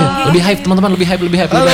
Lebih hype teman-teman, lebih hype.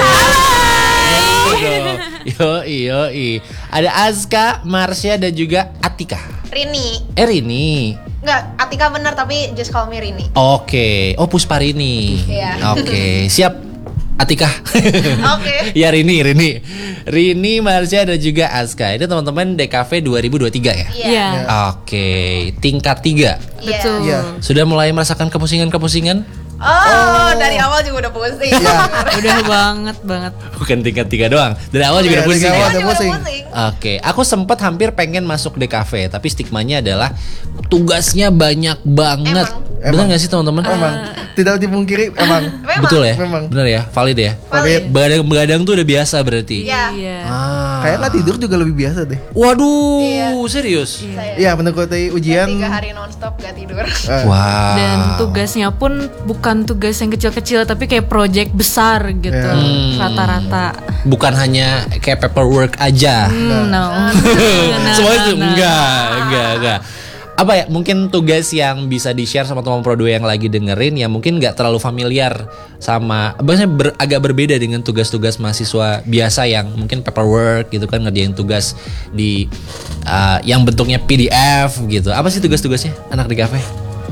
Yoi. Ada Azka, Marsha dan juga Atika. Rini. Enggak, Atika benar tapi just call me Rini. Oke. Oh, Pusparini. Iya. Oke, siap. Atika. Oke. Ya Rini, Marsha dan juga Azka. Ini teman-teman DKV 2023 ya? Iya. Oke, tingkat 3. Betul. Iya. Sudah mulai merasakan kepusingan? Dari awal juga udah pusing. Udah banget. Bukan tingkat 3 doang. Dari awal juga udah pusing dari ya? awal udah pusing. Oke, aku sempat hampir pengen masuk DKV, tapi stigmanya adalah tugasnya banyak banget. Benar nggak sih teman-teman? Emang tidak dipungkiri emang. Betul ya? Memang. Benar ya? Valid ya? Valid. Begadang tuh udah biasa berarti. Iya. Kayak nggak tidur juga lebih biasa deh. Waduh, serius? Iya, mendekati ujian. 3 hari nonstop gak tidur. Wow. Dan tugasnya pun bukan tugas yang kecil-kecil tapi kayak project besar gitu rata-rata. Bukan hanya kayak paperwork aja. No. Semua itu enggak. Apa ya, mungkin tugas yang bisa di-share sama teman Pro 2 yang lagi dengerin yang mungkin gak terlalu familiar sama, biasanya agak berbeda dengan tugas-tugas mahasiswa biasa yang mungkin paperwork gitu kan, ngerjain tugas di yang bentuknya PDF gitu. Apa sih tugas-tugasnya anak di kafe?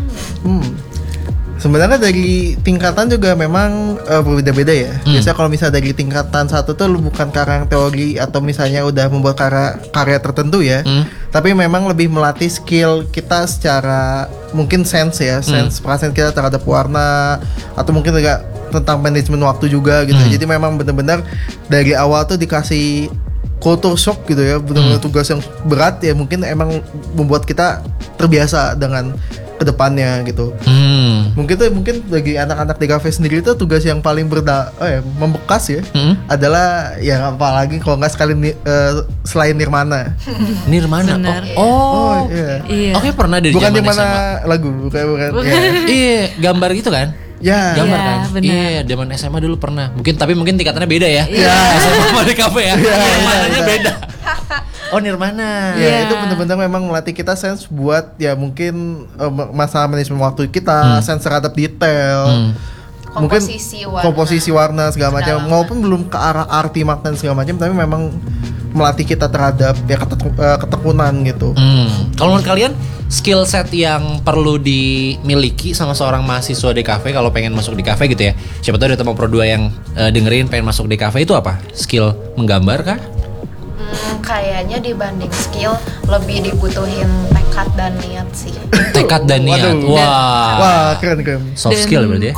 Sebenarnya dari tingkatan juga memang berbeda-beda ya. Biasanya kalau misalnya dari tingkatan 1 tuh lu bukan karang teori atau misalnya udah membuat karya tertentu ya. Tapi memang lebih melatih skill kita secara mungkin sense perasaan kita terhadap warna atau mungkin juga tentang manajemen waktu juga gitu. Jadi memang benar-benar dari awal tuh dikasih culture shock gitu ya, benar-benar tugas yang berat ya, mungkin emang membuat kita terbiasa dengan kedepannya gitu. Mungkin bagi anak-anak DKV sendiri itu tugas yang paling membekas ya adalah yang apalagi kalau nggak sekali selain Nirmana. Benar. Oh iya. Oke, pernah dari Bukan zaman Nirmana SMA. lagu, bukan. Ya. Iya, gambar gitu kan? Ya. Gambar Iya, kan? benar. Iya, zaman SMA dulu pernah. Mungkin tingkatannya beda ya. Iya. SMA sama DKV ya. Nirmananya iya. beda. Oh, Nirmana. Ya, itu benar-benar memang melatih kita sense buat ya mungkin masalah manajemen waktu kita, sense terhadap detail. Mungkin komposisi warna segala macam, maupun belum ke arah arti makna segala macam, tapi memang melatih kita terhadap ya ketekunan gitu. Kalau menurut kalian skill set yang perlu dimiliki sama seorang mahasiswa DKV kalau pengen masuk DKV gitu ya, siapa tahu ada teman Pro 2 yang dengerin pengen masuk DKV, itu apa? Skill menggambar kah? Kayaknya dibanding skill lebih dibutuhin tekad dan niat sih. Tekad dan niat. Waduh. Wah, keren. Soft skill berarti ya.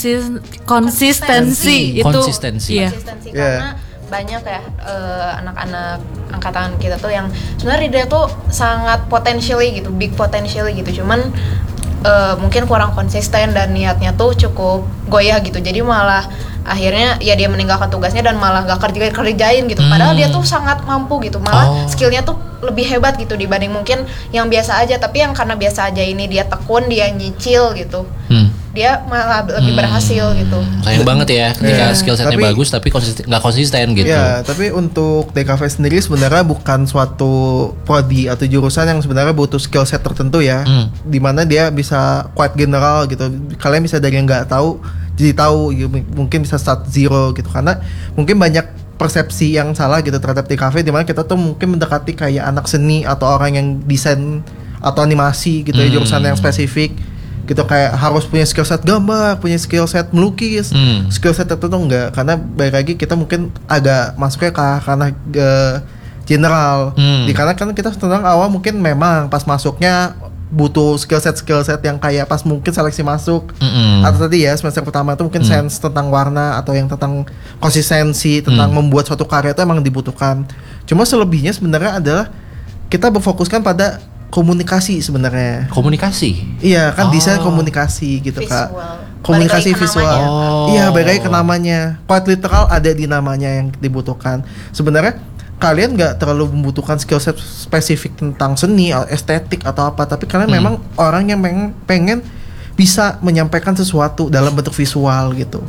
Konsistensi itu. Konsistensi. Iya. Karena banyak ya anak-anak angkatan kita tuh yang sebenarnya dia tuh sangat big potentially gitu, cuman mungkin kurang konsisten dan niatnya tuh cukup goyah gitu, jadi malah akhirnya ya dia meninggalkan tugasnya dan malah gak kerjain gitu, padahal dia tuh sangat mampu gitu, malah skillnya tuh lebih hebat gitu dibanding mungkin yang biasa aja, tapi yang karena biasa aja ini dia tekun, dia nyicil gitu, dia malah lebih berhasil gitu. Sayang banget ya ketika skill setnya bagus tapi nggak konsisten gitu. Ya, tapi untuk DKV sendiri sebenarnya bukan suatu prodi atau jurusan yang sebenarnya butuh skill set tertentu ya, dimana dia bisa quite general gitu. Kalian bisa dari yang nggak tahu jadi tahu, mungkin bisa start zero gitu, karena mungkin banyak persepsi yang salah gitu terhadap DKV, dimana kita tuh mungkin mendekati kayak anak seni atau orang yang desain atau animasi gitu ya, jurusan yang spesifik gitu, kayak harus punya skill set gambar, punya skill set melukis, skill set tertentu enggak, karena balik lagi kita mungkin agak masuknya karena general, karena kan kita tentang awal mungkin memang pas masuknya butuh skill set yang kayak pas mungkin seleksi masuk atau tadi ya semester pertama itu mungkin sense tentang warna atau yang tentang konsistensi tentang membuat suatu karya itu emang dibutuhkan. Cuma selebihnya sebenarnya adalah kita berfokuskan pada komunikasi sebenarnya. Komunikasi? Iya kan, desain komunikasi gitu visual. Kak. Komunikasi visual. Iya, balik lagi ke namanya. Quite literal ada di namanya yang dibutuhkan. Sebenarnya kalian nggak terlalu membutuhkan skill set spesifik tentang seni, estetik atau apa, tapi kalian memang orang yang pengen bisa menyampaikan sesuatu dalam bentuk visual gitu.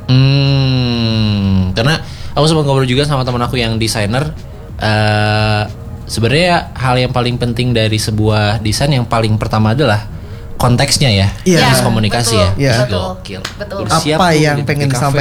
Karena aku sempat ngobrol juga sama teman aku yang desainer. Sebenarnya hal yang paling penting dari sebuah desain yang paling pertama adalah konteksnya ya, Iya. komunikasi betul, ya. Iya. Gokil. Betul. Apa yang pengen disampaikan